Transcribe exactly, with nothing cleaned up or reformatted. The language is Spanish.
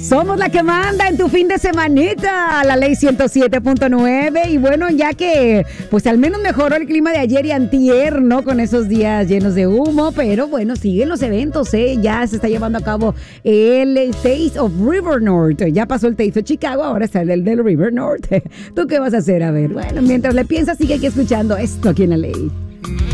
Somos la que manda en tu fin de semanita, la ley ciento siete punto nueve. Y bueno, ya que pues al menos mejoró el clima de ayer y antier, ¿no? Con esos días llenos de humo, pero bueno, siguen los eventos, ¿eh? Ya se está llevando a cabo el Taste of River North. Ya pasó el Taste of Chicago, ahora está el del River North. ¿Tú qué vas a hacer? A ver, bueno, mientras le piensas, sigue aquí escuchando esto aquí en la ley.